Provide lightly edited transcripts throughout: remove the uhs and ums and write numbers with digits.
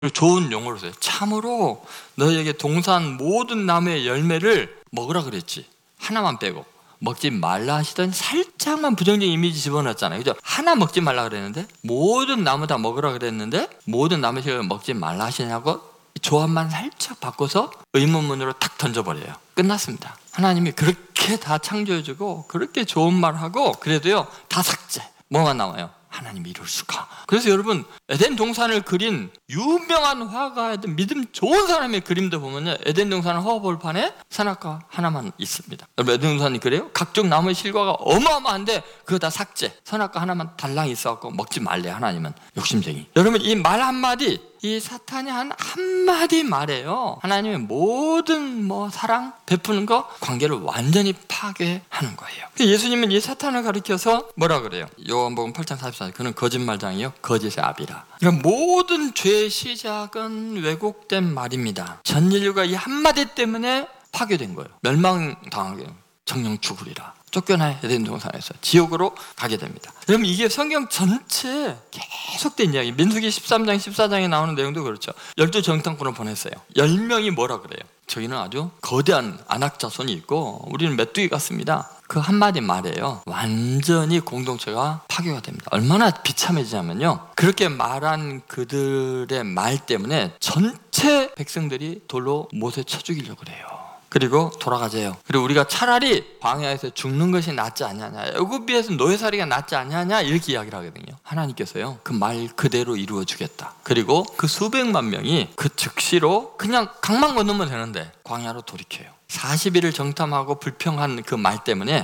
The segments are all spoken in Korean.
좋은 용어로 써요. 참으로 너희에게 동산 모든 나무의 열매를 먹으라 그랬지. 하나만 빼고 먹지 말라 하시더니 살짝만 부정적인 이미지 집어넣었잖아요. 그죠? 하나 먹지 말라 그랬는데 모든 나무 다 먹으라 그랬는데 모든 나무의 열매 먹지 말라 하시냐고 조합만 살짝 바꿔서 의문문으로 탁 던져버려요. 끝났습니다. 하나님이 그렇게 다 창조해주고 그렇게 좋은 말하고 그래도요 다 삭제. 뭐만 남아요? 하나님이 이룰 수가. 그래서 여러분 에덴 동산을 그린 유명한 화가든 믿음 좋은 사람의 그림도 보면요 에덴 동산 허허벌판에 선악과 하나만 있습니다. 여러분 에덴 동산이 그래요? 각종 나무의 실과가 어마어마한데 그거 다 삭제. 선악과 하나만 달랑 있어갖고 먹지 말래. 하나님은 욕심쟁이. 여러분 이 말 한마디, 이 사탄이 한 한마디 말이에요. 하나님의 모든 사랑 베푸는 거 관계를 완전히 파괴하는 거예요. 예수님은 이 사탄을 가리켜서 뭐라 그래요? 요한복음 8장 44절 그는 거짓말장이요 거짓의 아비라. 그러니까 모든 죄의 시작은 왜곡된 말입니다. 전 인류가 이 한마디 때문에 파괴된 거예요. 멸망당하게 정령 죽으리라. 쫓겨나야 에덴 동산에서 지옥으로 가게 됩니다. 여러분 이게 성경 전체에 계속된 이야기. 민수기 13장 14장에 나오는 내용도 그렇죠. 12정탐꾼을 보냈어요. 10명이 뭐라 그래요? 저희는 아주 거대한 안악자손이 있고 우리는 메뚜기 같습니다. 그 한마디 말이에요. 완전히 공동체가 파괴가 됩니다. 얼마나 비참해지냐면요. 그렇게 말한 그들의 말 때문에 전체 백성들이 돌로 못에 쳐 죽이려고 그래요. 그리고 돌아가세요. 그리고 우리가 차라리 광야에서 죽는 것이 낫지 않냐냐, 애굽에서 노예살이가 낫지 않냐냐 이렇게 이야기를 하거든요. 하나님께서요 그 말 그대로 이루어 주겠다. 그리고 그 수백만 명이 그 즉시로 그냥 강만 건너면 되는데 광야로 돌이켜요. 40일을 정탐하고 불평한 그 말 때문에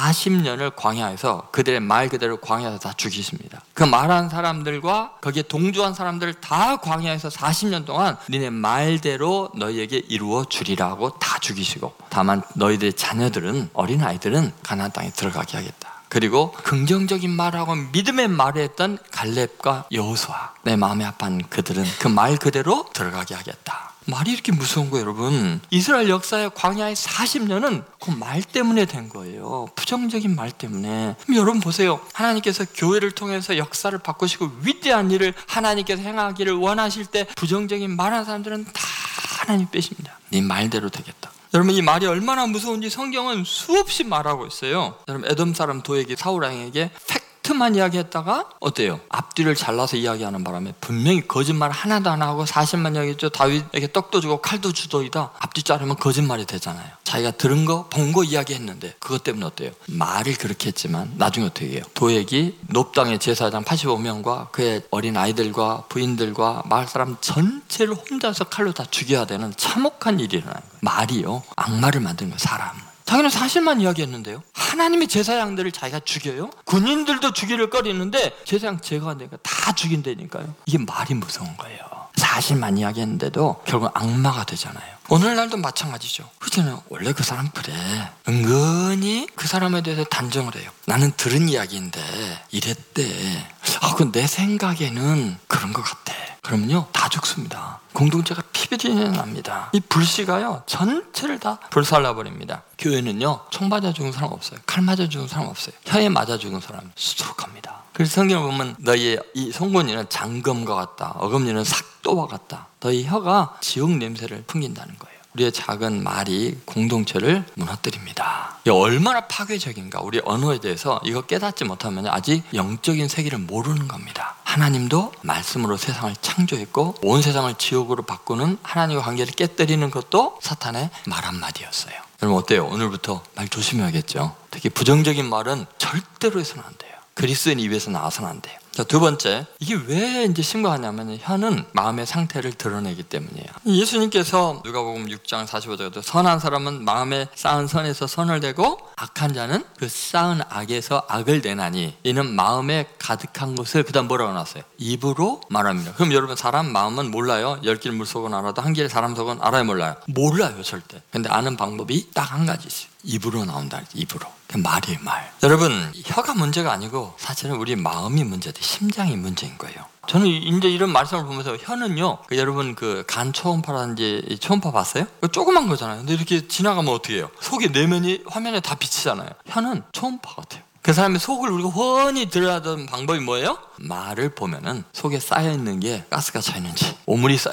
40년을 광야에서 그들의 말 그대로 광야에서 다 죽이십니다. 그 말한 사람들과 거기에 동조한 사람들 다 광야에서 40년 동안 니네 말대로 너희에게 이루어 주리라고 다 죽이시고 다만 너희들의 자녀들은 어린아이들은 가나안 땅에 들어가게 하겠다. 그리고 긍정적인 말하고 믿음의 말을 했던 갈렙과 여호수아 내 마음에 합한 그들은 그 말 그대로 들어가게 하겠다. 말이 이렇게 무서운 거예요, 여러분. 이스라엘 역사의 광야의 40년은 그 말 때문에 된 거예요. 부정적인 말 때문에. 그럼 여러분 보세요. 하나님께서 교회를 통해서 역사를 바꾸시고 위대한 일을 하나님께서 행하기를 원하실 때 부정적인 말하는 사람들은 다 하나님 빼십니다. 네 말대로 되겠다. 여러분 이 말이 얼마나 무서운지 성경은 수없이 말하고 있어요. 여러분 에돔 사람 도에게 사울 왕에게 팩트만 이야기했다가 어때요? 앞뒤를 잘라서 이야기하는 바람에 분명히 거짓말 하나도 안 하고 40만 이야기했죠. 다윗에게 떡도 주고 칼도 주더이다. 앞뒤 자르면 거짓말이 되잖아요. 자기가 들은 거, 본 거 이야기했는데 그것 때문에 어때요? 말을 그렇게 했지만 나중에 어떻게 해요? 도액이 놉당의 제사장 85명과 그의 어린 아이들과 부인들과 마을 사람 전체를 혼자서 칼로 다 죽여야 되는 참혹한 일이 일어나는 거예요. 말이요 악마를 만드는 거예요. 사람. 자기는 사실만 이야기했는데요. 하나님의 제사장들을 자기가 죽여요. 군인들도 죽이를 꺼리는데 제사장 제거하니까 다 죽인다니까요. 이게 말이 무서운 거예요. 사실만 이야기했는데도 결국 악마가 되잖아요. 오늘날도 마찬가지죠. 그렇잖아요. 원래 그 사람 그래. 은근히 그 사람에 대해서 단정을 해요. 나는 들은 이야기인데 이랬대. 그건 내 생각에는 그런 것 같아. 그러면요 다 죽습니다. 공동체가 피비린내 납니다. 이 불씨가요 전체를 다 불살라버립니다. 교회는요 총 맞아 죽은 사람 없어요. 칼 맞아 죽은 사람 없어요. 혀에 맞아 죽은 사람 수두룩합니다. 그래서 성경을 보면 너희의 이 송곳니는 장검과 같다. 어금니는 삭도와 같다. 너희 혀가 지옥 냄새를 풍긴다는 거예요. 우리의 작은 말이 공동체를 무너뜨립니다. 이게 얼마나 파괴적인가. 우리 언어에 대해서 이거 깨닫지 못하면 아직 영적인 세계를 모르는 겁니다. 하나님도 말씀으로 세상을 창조했고 온 세상을 지옥으로 바꾸는 하나님과 관계를 깨뜨리는 것도 사탄의 말 한마디였어요. 여러분 어때요? 오늘부터 말 조심해야겠죠. 특히 부정적인 말은 절대로 해서는 안 돼요. 그리스도인 입에서 나와서는 안 돼요. 자, 두 번째, 이게 왜 이제 심각하냐면 혀는 마음의 상태를 드러내기 때문이에요. 예수님께서 누가복음 6장 45절에도 선한 사람은 마음에 쌓은 선에서 선을 내고 악한 자는 그 쌓은 악에서 악을 내나니 이는 마음에 가득한 것을 그다음 뭐라고 나왔어요? 입으로 말합니다. 그럼 여러분 사람 마음은 몰라요. 10길 물속은 알아도 한 길 사람 속은 알아요 몰라요? 몰라요 절대. 근데 아는 방법이 딱 한 가지 있어요. 입으로 나온다. 입으로. 말이에요 말. 여러분 혀가 문제가 아니고 사실은 우리 마음이 문제돼. 심장이 문제인 거예요. 저는 이제 이런 말씀을 보면서 혀는요 여러분 그 간 초음파라든지 초음파 봤어요? 조그만 거잖아요. 근데 이렇게 지나가면 어떻게 해요? 속에 내면이 화면에 다 비치잖아요. 혀는 초음파 같아요. 그 사람의 속을 우리가 훤히 드러나던 방법이 뭐예요? 말을 보면은 속에 쌓여 있는 게 가스가 차 있는지, 오물이 쌓여